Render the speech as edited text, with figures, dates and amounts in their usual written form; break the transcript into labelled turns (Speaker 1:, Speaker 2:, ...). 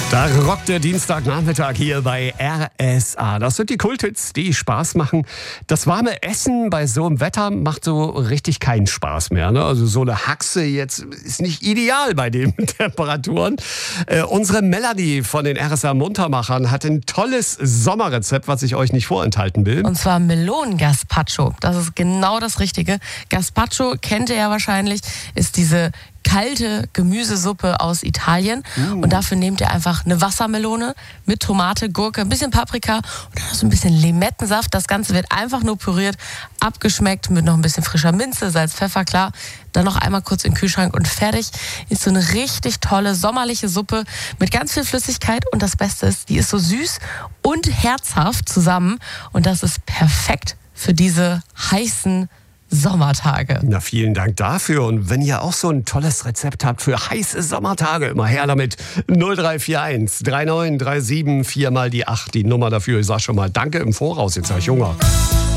Speaker 1: Da rockt der Dienstagnachmittag hier bei RSA. Das sind die Kulthits, die Spaß machen. Das warme Essen bei so einem Wetter macht so richtig keinen Spaß mehr. Ne? Also so eine Haxe jetzt ist nicht ideal bei den Temperaturen. Unsere Melanie von den RSA Muntermachern hat ein tolles Sommerrezept, was ich euch nicht vorenthalten will.
Speaker 2: Und zwar Melonen-Gazpacho. Das ist genau das Richtige. Gazpacho kennt ihr ja wahrscheinlich, ist diese kalte Gemüsesuppe aus Italien. Und dafür nehmt ihr einfach eine Wassermelone mit Tomate, Gurke, ein bisschen Paprika und dann so ein bisschen Limettensaft. Das Ganze wird einfach nur püriert, abgeschmeckt mit noch ein bisschen frischer Minze, Salz, Pfeffer, klar. Dann noch einmal kurz in den Kühlschrank und fertig. Ist so eine richtig tolle sommerliche Suppe mit ganz viel Flüssigkeit. Und das Beste ist, die ist so süß und herzhaft zusammen. Und das ist perfekt für diese heißen Sommertage.
Speaker 1: Na, vielen Dank dafür. Und wenn ihr auch so ein tolles Rezept habt für heiße Sommertage, immer her damit. 0341 3937 4 mal die 8, die Nummer dafür. Ich sag schon mal Danke im Voraus, jetzt sag ich Hunger.